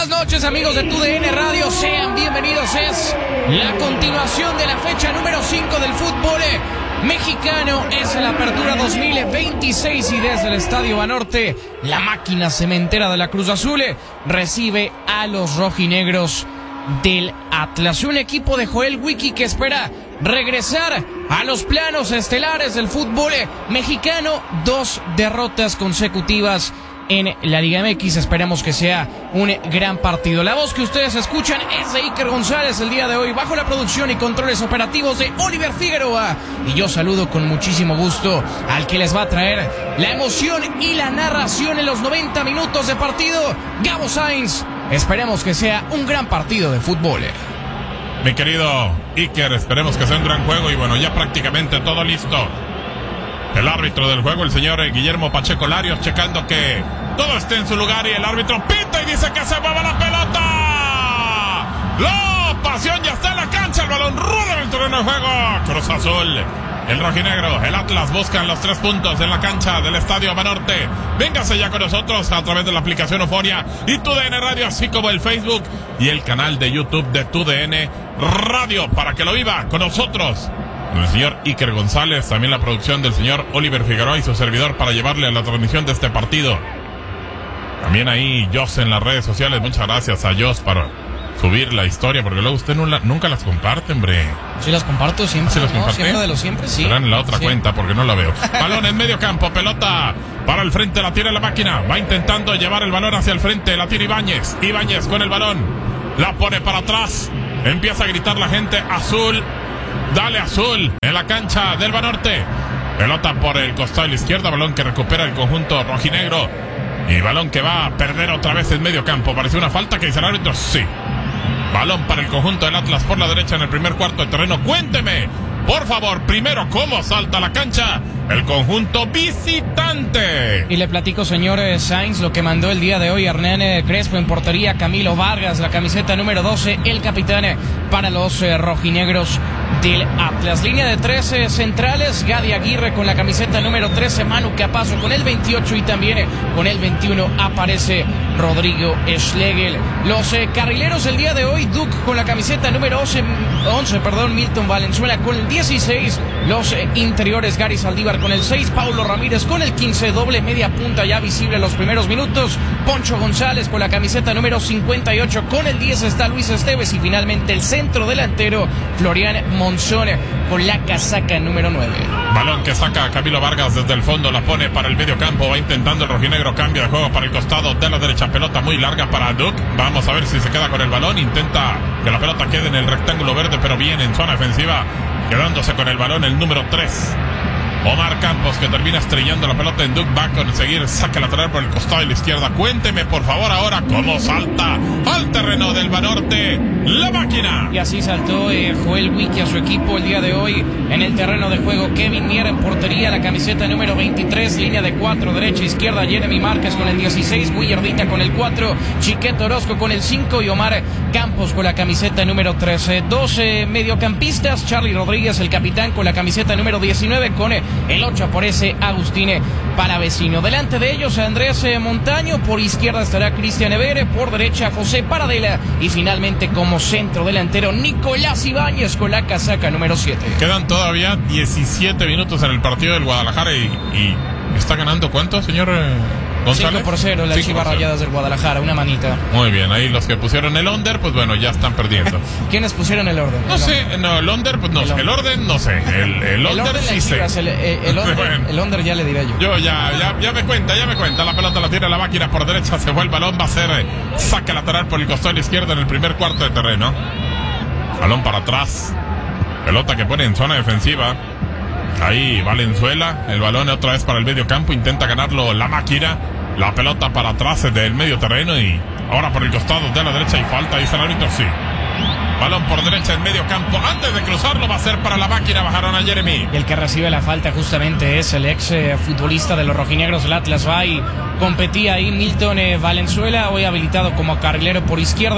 buenas noches, amigos de TUDN Radio, sean bienvenidos. Es la continuación de la fecha número 5 del fútbol mexicano. Es la apertura 2026 y desde el Estadio Banorte, la máquina cementera de la Cruz Azul recibe a los rojinegros del Atlas. Un equipo de Joel Wiki que espera regresar a los planos estelares del fútbol mexicano. 2 derrotas consecutivas en la Liga MX. Esperemos que sea un gran partido. La voz que ustedes escuchan es de Iker González el día de hoy, bajo la producción y controles operativos de Oliver Figueroa. Y yo saludo con muchísimo gusto al que les va a traer la emoción y la narración en los 90 minutos de partido, Gabo Sainz. Esperemos que sea un gran partido de fútbol. Mi querido Iker, esperemos que sea un gran juego y bueno, ya prácticamente todo listo. El árbitro del juego, el señor Guillermo Pacheco Larios, checando que todo esté en su lugar, y el árbitro pita y dice que se mueva la pelota. La pasión ya está en la cancha, el balón rueda en el terreno de juego. Cruz Azul, el rojinegro, el Atlas buscan los 3 puntos en la cancha del Estadio Banorte. Véngase ya con nosotros a través de la aplicación Euforia y TUDN Radio, así como el Facebook y el canal de YouTube de TUDN Radio, para que lo viva con nosotros. El señor Iker González, también la producción del señor Oliver Figueroa y su servidor para llevarle a la transmisión de este partido. También ahí Jos en las redes sociales. Muchas gracias a Jos para subir la historia, porque luego usted nunca las comparte, hombre. Sí las comparto siempre. ¿Sí las comparte? Siempre de lo siempre, sí. Será en la otra cuenta porque no la veo. Balón en medio campo, pelota para el frente, la tira la máquina. Va intentando llevar el balón hacia el frente, la tira Ibáñez. Ibáñez con el balón, la pone para atrás. Empieza a gritar la gente, azul. Dale azul en la cancha del Banorte. Pelota por el costado de la izquierda, balón que recupera el conjunto rojinegro. Y balón que va a perder otra vez en medio campo. Parece una falta que dice el árbitro, sí. Balón para el conjunto del Atlas por la derecha en el primer cuarto de terreno. Cuénteme, por favor, primero cómo salta la cancha el conjunto visitante. Y le platico, señor Sainz, lo que mandó el día de hoy Hernán Crespo en portería, Camilo Vargas, la camiseta número 12, el capitán para los rojinegros del Atlas. Línea de 13 centrales, Gadi Aguirre con la camiseta número 13, Manu Capazo con el 28 y también con el 21 aparece Rodrigo Schlegel. Los carrileros el día de hoy, Duke con la camiseta número 11, Milton Valenzuela con el 16, los interiores Gary Saldívar con el 6, Paulo Ramírez con el 15, doble media punta ya visible en los primeros minutos, Poncho González con la camiseta número 58, con el 10 está Luis Esteves y finalmente el centro delantero Florian Monzón con la casaca número 9. Balón que saca Camilo Vargas desde el fondo, la pone para el medio campo, va intentando el rojinegro, cambio de juego para el costado de la derecha, pelota muy larga para Duke, vamos a ver si se queda con el balón, intenta que la pelota quede en el rectángulo verde, pero bien en zona defensiva, quedándose con el balón el número 3. Omar Campos, que termina estrellando la pelota en Duke, va a conseguir saque lateral por el costado de la izquierda. Cuénteme por favor ahora cómo salta al terreno del Banorte la máquina. Y así saltó Joel Wiki a su equipo el día de hoy en el terreno de juego. Kevin Miera en portería, la camiseta número 23, línea de 4, derecha, izquierda, Jeremy Márquez con el 16, Willardita con el 4, Chiquete Orozco con el 5 y Omar Campos con la camiseta número 13. 12 mediocampistas, Charlie Rodríguez, el capitán, con la camiseta número 19, con el 8 aparece Agustín Palavecino. Delante de ellos Andrés Montaño, por izquierda estará Cristian Evere, por derecha José Paradela y finalmente como centro delantero Nicolás Ibáñez con la casaca número 7. Quedan todavía 17 minutos en el partido del Guadalajara y está ganando ¿cuánto, señor González? 5-0 las Chivas Rayadas del Guadalajara, una manita. Muy bien, ahí los que pusieron el under, pues bueno, ya están perdiendo. ¿Quiénes pusieron el orden? No sé, no, el under, pues no, el orden no sé, el under sí sé. El under ya le diré yo. Yo ya me cuenta, la pelota la tira la máquina por derecha, se fue el balón, va a ser saque lateral por el costado izquierdo en el primer cuarto de terreno. Balón para atrás, pelota que pone en zona defensiva. Ahí Valenzuela, el balón otra vez para el medio campo, intenta ganarlo la máquina, la pelota para atrás del medio terreno y ahora por el costado de la derecha hay falta, dice el árbitro, sí. Balón por derecha en medio campo, antes de cruzarlo va a ser para la máquina, bajaron a Jeremy. El que recibe la falta justamente es el ex futbolista de los rojinegros del Atlas, va y competía ahí Milton Valenzuela, hoy habilitado como carrilero por izquierda,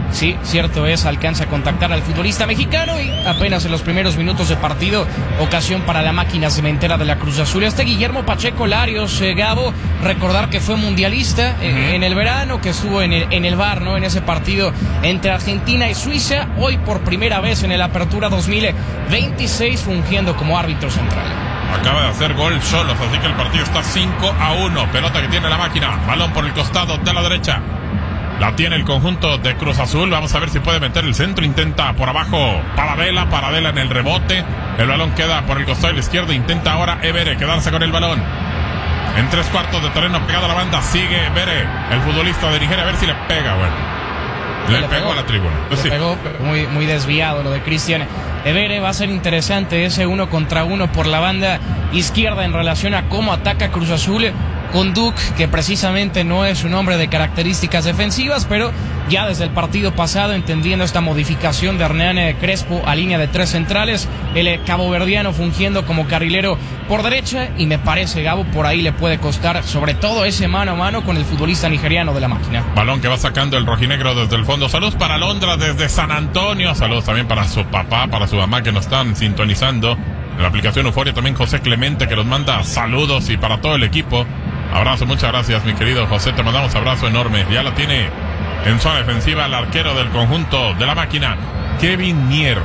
Sí, cierto es, alcanza a contactar al futbolista mexicano y apenas en los primeros minutos de partido, ocasión para la máquina cementera de la Cruz Azul. Guillermo Pacheco Larios, Gabo, recordar que fue mundialista en el verano, que estuvo en el VAR, ¿no? En ese partido entre Argentina y Suiza, hoy por primera vez en el Apertura 2026 fungiendo como árbitro central. Acaba de hacer gol Xolos, así que el partido está 5-1. Pelota que tiene la máquina, balón por el costado de la derecha. La tiene el conjunto de Cruz Azul. Vamos a ver si puede meter el centro. Intenta por abajo Paradela en el rebote. El balón queda por el costado de la izquierda. Intenta ahora Evere quedarse con el balón. En 3/4 de terreno pegado a la banda. Sigue Evere, el futbolista de Nigeria. A ver si le pega, bueno. Le pegó a la tribuna. Pues le pegó muy desviado lo de Cristian Evere. Va a ser interesante ese 1 contra 1 por la banda izquierda en relación a cómo ataca Cruz Azul con Duke, que precisamente no es un hombre de características defensivas, pero ya desde el partido pasado, entendiendo esta modificación de Hernán Crespo a línea de 3 centrales, el caboverdiano fungiendo como carrilero por derecha, y me parece, Gabo, por ahí le puede costar sobre todo ese mano a mano con el futbolista nigeriano de la máquina. Balón que va sacando el rojinegro desde el fondo. Saludos para Londra desde San Antonio. Saludos también para su papá, para su mamá que nos están sintonizando en la aplicación Euforia. También José Clemente que nos manda saludos, y para todo el equipo. Abrazo, muchas gracias, mi querido José, te mandamos abrazo enorme. Ya la tiene en zona defensiva el arquero del conjunto de la máquina, Kevin Mier.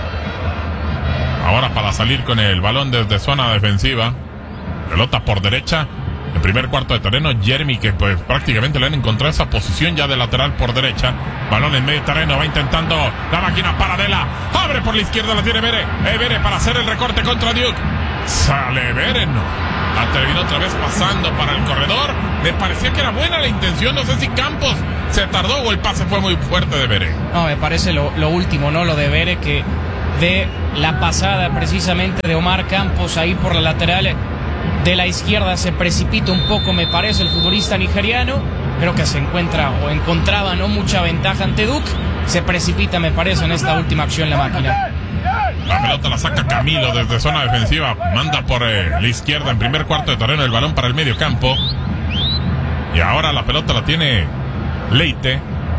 Ahora para salir con el balón desde zona defensiva. Pelota por derecha. En primer cuarto de terreno, Jeremy, que pues prácticamente le han encontrado esa posición ya de lateral por derecha. Balón en medio terreno, va intentando la máquina Paradela. Abre por la izquierda, la tiene Evere para hacer el recorte contra Duke. Sale Evere, no. La terminó otra vez pasando para el corredor. Me parecía que era buena la intención. No sé si Campos se tardó o el pase fue muy fuerte de Evere. No, me parece lo último, ¿no? Lo de Evere, que de la pasada precisamente de Omar Campos ahí por la lateral de la izquierda se precipita un poco, me parece, el futbolista nigeriano. Creo que se encontraba no mucha ventaja ante Duke. Se precipita, me parece, en esta última acción la máquina. La pelota la saca Camilo desde zona defensiva. Manda por la izquierda en primer cuarto de terreno el balón para el medio campo. Y ahora la pelota la tiene Leite.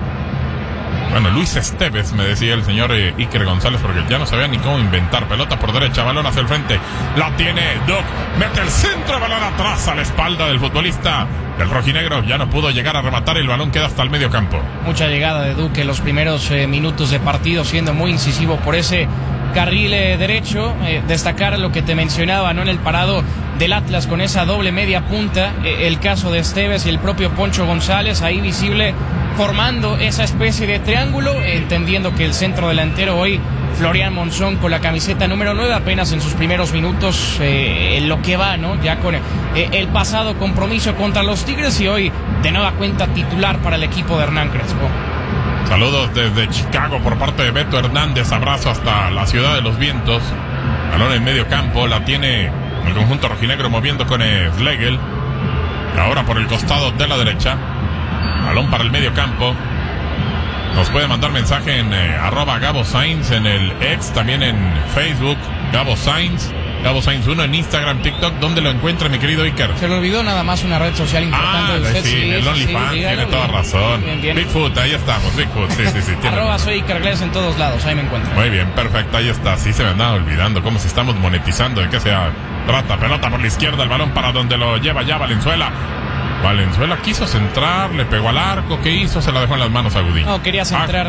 Bueno, Luis Esteves, me decía el señor Iker González, porque ya no sabía ni cómo inventar. Pelota por derecha, balón hacia el frente. La tiene Duke. Mete el centro, balón atrás a la espalda del futbolista del rojinegro. Ya no pudo llegar a rematar, el balón queda hasta el medio campo. Mucha llegada de Duke en los primeros minutos de partido, siendo muy incisivo por ese carril derecho. Destacar lo que te mencionaba, ¿no? En el parado del Atlas con esa doble media punta, el caso de Esteves y el propio Poncho González ahí visible formando esa especie de triángulo, entendiendo que el centro delantero hoy, Florian Monzón, con la camiseta número 9, apenas en sus primeros minutos en lo que va, ¿no? Ya con el pasado compromiso contra los Tigres, y hoy de nueva cuenta titular para el equipo de Hernán Crespo. Saludos desde Chicago por parte de Beto Hernández. Abrazo hasta la Ciudad de los Vientos. Balón en medio campo. La tiene el conjunto rojinegro moviendo con Schlegel. Ahora por el costado de la derecha. Balón para el medio campo. Nos puede mandar mensaje en @Gabo Sainz en el X, también en Facebook, Gabo Sainz 1 en Instagram, TikTok. ¿Dónde lo encuentra, mi querido Iker? Se le olvidó nada más una red social importante de usted. Sí, el OnlyFans, tiene toda razón. Bien. Bigfoot, ahí estamos, Bigfoot, sí. Soy Iker Gles en todos lados, ahí me encuentro. Muy bien, perfecto, ahí está. Sí, se me andaba olvidando cómo se estamos monetizando, de qué se trata. Pelota por la izquierda, el balón para donde lo lleva ya Valenzuela. Valenzuela quiso centrar, le pegó al arco. ¿Qué hizo? Se la dejó en las manos a Gudiño. No, quería centrar,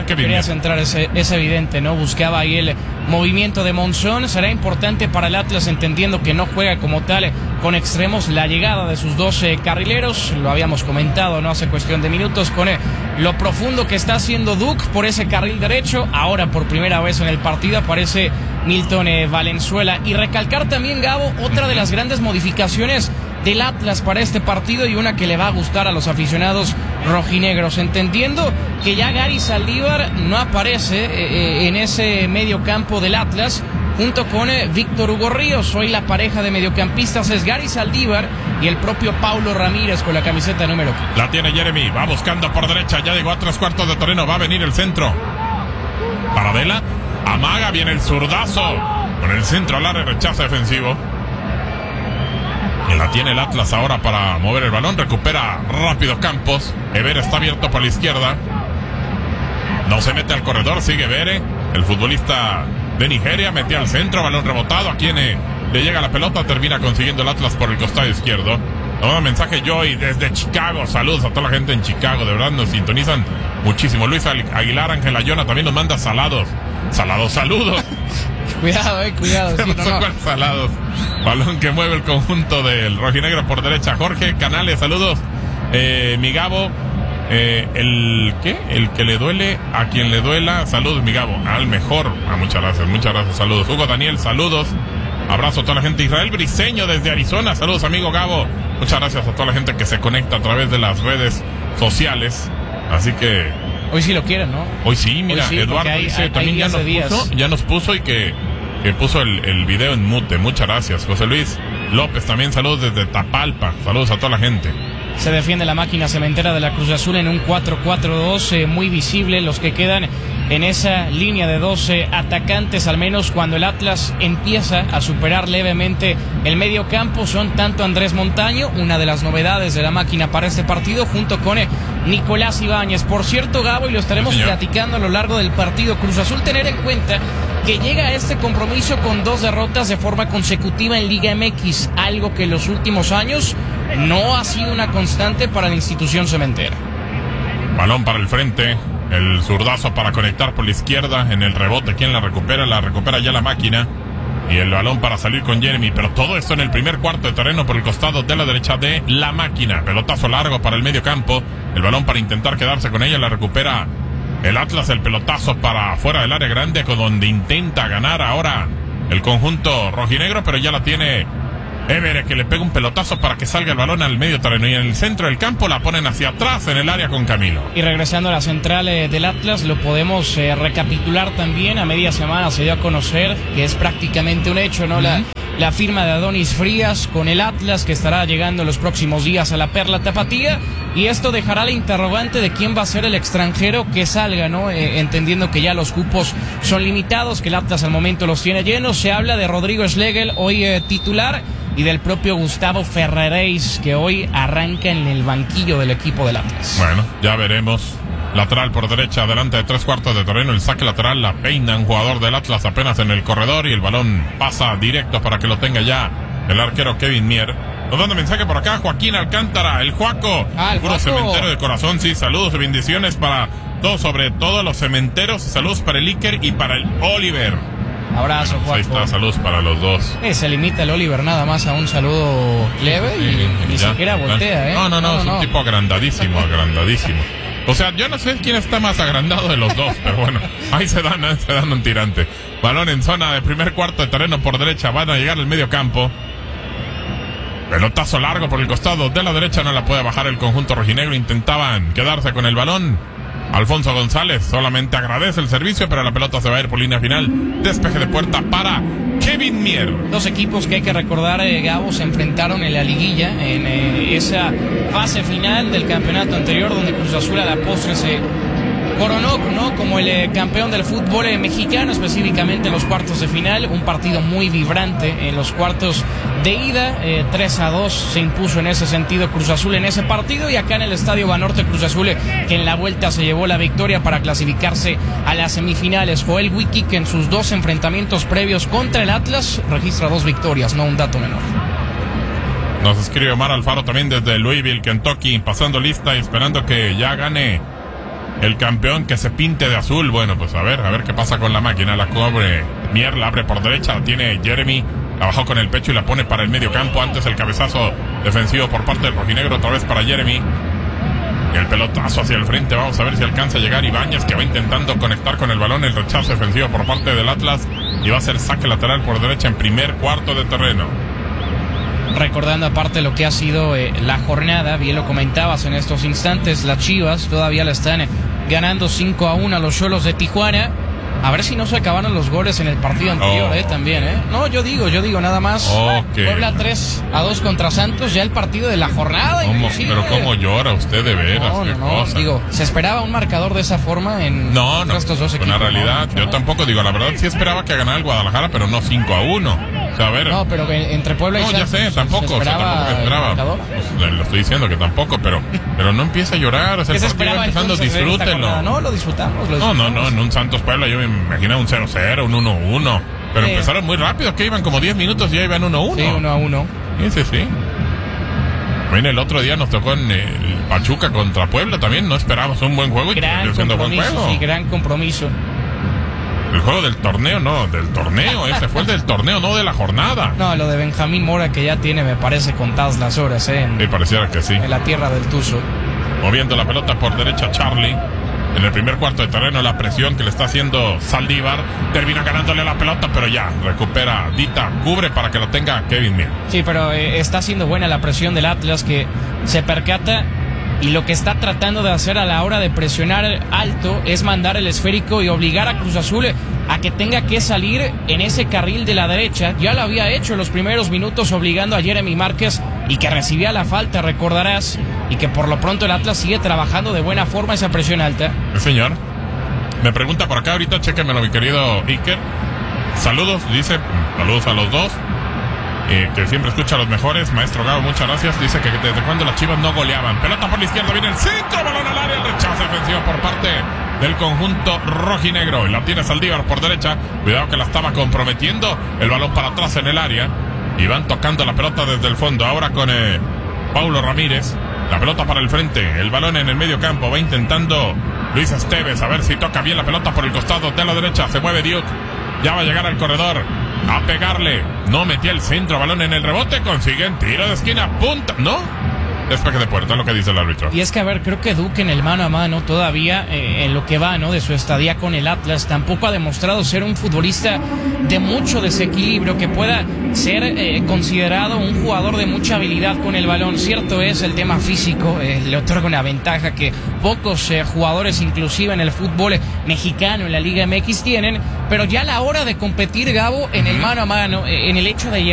es evidente, ¿no? Buscaba ahí el movimiento de Monzón. Será importante para el Atlas, entendiendo que no juega como tal con extremos, la llegada de sus 12 carrileros. Lo habíamos comentado, ¿no? Hace cuestión de minutos, con lo profundo que está haciendo Duke por ese carril derecho. Ahora, por primera vez en el partido, aparece Milton Valenzuela. Y recalcar también, Gabo, otra de las grandes modificaciones del Atlas para este partido, y una que le va a gustar a los aficionados rojinegros, entendiendo que ya Gary Saldívar no aparece en ese medio campo del Atlas, junto con Víctor Hugo Ríos. Hoy la pareja de mediocampistas es Gary Saldívar y el propio Paulo Ramírez con la camiseta número 15. La tiene Jeremy, va buscando por derecha, ya llegó a 3/4 de terreno, va a venir el centro. Paradela, amaga, viene el zurdazo, con el centro al área, rechaza defensivo. Y la tiene el Atlas ahora para mover el balón. Recupera rápido Campos. Evere está abierto por la izquierda. No se mete al corredor, sigue Bere. El futbolista de Nigeria metió al centro, balón rebotado. A quien le llega la pelota, termina consiguiendo el Atlas por el costado izquierdo. Nos manda mensaje Joy desde Chicago. Saludos a toda la gente en Chicago, de verdad nos sintonizan muchísimo. Luis Aguilar, Ángela Yona también nos manda saludos. Cuidado, cuidado. Sí, no. Salados. Balón que mueve el conjunto del rojinegro por derecha. Jorge Canales, saludos. Mi Gabo, el que le duele a quien le duela. Saludos, mi Gabo, al mejor. Muchas gracias, saludos. Hugo Daniel, saludos. Abrazo a toda la gente. Israel Briceño desde Arizona, saludos, amigo Gabo. Muchas gracias a toda la gente que se conecta a través de las redes sociales. Así que hoy sí lo quieren, ¿no? Hoy sí, mira, hoy sí, Eduardo dice también ya nos puso y que puso el video en mute. Muchas gracias. José Luis López también, saludos desde Tapalpa. Saludos a toda la gente. Se defiende la máquina cementera de la Cruz Azul en un 4-4-2 muy visible. Los que quedan en esa línea de 12 atacantes, al menos cuando el Atlas empieza a superar levemente el medio campo, son tanto Andrés Montaño, una de las novedades de la máquina para este partido, junto con Nicolás Ibáñez. Por cierto, Gabo, y lo estaremos platicando a lo largo del partido, Cruz Azul tener en cuenta que llega a este compromiso con 2 derrotas de forma consecutiva en Liga MX, algo que en los últimos años no ha sido una constante para la institución cementera. Balón para el frente, el zurdazo para conectar por la izquierda, en el rebote, ¿quién la recupera ya la máquina, y el balón para salir con Jeremy, pero todo esto en el primer cuarto de terreno por el costado de la derecha de la máquina. Pelotazo largo para el medio campo, el balón para intentar quedarse con ella, la recupera el Atlas, el pelotazo para fuera del área grande, con donde intenta ganar ahora el conjunto rojinegro, pero ya la tiene Évere, que le pega un pelotazo para que salga el balón al medio terreno, y en el centro del campo la ponen hacia atrás en el área con Camilo. Y regresando a la central del Atlas, lo podemos recapitular también. A media semana se dio a conocer que es prácticamente un hecho, ¿no? La firma de Adonis Frías con el Atlas, que estará llegando en los próximos días a la Perla Tapatía, y esto dejará la interrogante de quién va a ser el extranjero que salga, ¿no? Entendiendo que ya los cupos son limitados, que el Atlas al momento los tiene llenos. Se habla de Rodrigo Schlegel, hoy titular, y del propio Gustavo Ferraréis, que hoy arranca en el banquillo del equipo del Atlas. Bueno, ya veremos. Lateral por derecha, adelante de 3/4 de terreno, el saque lateral, la peina un jugador del Atlas apenas en el corredor, y el balón pasa directo para que lo tenga ya el arquero Kevin Mier. Nos manda mensaje por acá Joaquín Alcántara, el Juaco, puro cementero de corazón. Sí, saludos y bendiciones para todos, sobre todo los cementeros. Saludos para el Iker y para el Oliver. Abrazo, Juaco. Ahí está, saludos para los dos. Se limita el Oliver nada más a un saludo leve y ni siquiera voltea, No, es un tipo agrandadísimo. O sea, yo no sé quién está más agrandado de los dos, pero bueno, ahí se dan un tirante. Balón en zona de primer cuarto de terreno por derecha, van a llegar al medio campo. Pelotazo largo por el costado de la derecha, no la puede bajar el conjunto rojinegro, intentaban quedarse con el balón. Alfonso González solamente agradece el servicio, pero la pelota se va a ir por línea final. Despeje de puerta para Kevin Mier. Dos equipos que hay que recordar, Gabo, se enfrentaron en la liguilla, en esa fase final del campeonato anterior, donde Cruz Azul a la postre se coronó, ¿no?, como el campeón del fútbol mexicano, específicamente en los cuartos de final. Un partido muy vibrante en los cuartos de ida, 3-2 se impuso en ese sentido Cruz Azul en ese partido, y acá en el Estadio Banorte Cruz Azul, que en la vuelta se llevó la victoria para clasificarse a las semifinales. Joel Wiki, que en sus 2 enfrentamientos previos contra el Atlas registra 2 victorias, no un dato menor. Nos escribe Omar Alfaro también desde Louisville, Kentucky, pasando lista y esperando que ya gane el campeón, que se pinte de azul. Bueno, pues a ver qué pasa con la máquina. La cobre Mier, la abre por derecha, la tiene Jeremy, la bajó con el pecho y la pone para el medio campo. Antes el cabezazo defensivo por parte del rojinegro, otra vez para Jeremy. Y el pelotazo hacia el frente, vamos a ver si alcanza a llegar Ibáñez, que va intentando conectar con el balón. El rechazo defensivo por parte del Atlas, y va a ser saque lateral por derecha en primer cuarto de terreno. Recordando aparte lo que ha sido la jornada, bien lo comentabas en estos instantes, las Chivas todavía la están ganando 5-1 a los Xolos de Tijuana. A ver si no se acabaron los goles en el partido anterior, también, No, yo digo nada más. Puebla 3-2 contra Santos, ya el partido de la jornada. Pero cómo llora usted, de veras. No, digo, se esperaba un marcador de esa forma en estos dos equipos. En la realidad, yo tampoco, digo, la verdad sí esperaba que ganara el Guadalajara, pero no 5-1. O sea, a ver. No, pero entre Puebla y No, ya sé, tampoco. O sea, tampoco me esperaba. Pues, lo estoy diciendo que tampoco, pero no empieza a llorar. O sea, el partido va empezando, disfrútenlo. No, lo disfrutamos. No, en un Santos Puebla yo me imaginaba un 0-0, un 1-1. Pero empezaron muy rápido, que iban como 10 minutos y ya iban 1-1. Sí, 1-1. Sí. Bueno, el otro día nos tocó en el Pachuca contra Puebla también. No esperábamos un buen juego y terminó siendo buen juego. Sí, gran compromiso. El juego del torneo, no, del torneo. Este fue el del torneo, no de la jornada. No, lo de Benjamín Mora que ya tiene, me parece, contadas las horas, Sí, pareciera que sí. En la tierra del Tuzo. Moviendo la pelota por derecha Charlie. En el primer cuarto de terreno, la presión que le está haciendo Saldívar. Termina ganándole la pelota, pero ya recupera Dita, cubre para que lo tenga Kevin Mier. Sí, pero está siendo buena la presión del Atlas, que se percata y lo que está tratando de hacer a la hora de presionar alto es mandar el esférico y obligar a Cruz Azul a que tenga que salir en ese carril de la derecha. Ya lo había hecho en los primeros minutos obligando a Jeremy Márquez y que recibía la falta, recordarás, y que por lo pronto el Atlas sigue trabajando de buena forma esa presión alta. Sí, señor. Me pregunta por acá ahorita, chéquemelo mi querido Iker. Saludos, dice, saludos a los dos. Que siempre escucha a los mejores. Maestro Gabo, muchas gracias. Dice que desde cuando las Chivas no goleaban. Pelota por la izquierda, viene el centro, balón al área, el rechazo defensivo por parte del conjunto rojinegro. Y la tiene Saldívar por derecha. Cuidado que la estaba comprometiendo. El balón para atrás en el área. Y van tocando la pelota desde el fondo. Ahora con Paulo Ramírez. La pelota para el frente. El balón en el medio campo. Va intentando Luis Esteves. A ver si toca bien la pelota por el costado de la derecha. Se mueve Duke. Ya va a llegar al corredor. A pegarle. No metía el centro. Balón en el rebote. Consiguen tiro de esquina. Punta. No. Despeje de puerta, es lo que dice el árbitro. Y es que, a ver, creo que Duque en el mano a mano todavía, en lo que va, ¿no?, de su estadía con el Atlas, tampoco ha demostrado ser un futbolista de mucho desequilibrio, que pueda ser considerado un jugador de mucha habilidad con el balón. Cierto es el tema físico, le otorga una ventaja que pocos jugadores, inclusive en el fútbol mexicano, en la Liga MX, tienen, pero ya a la hora de competir, Gabo, en el mano a mano, en el hecho de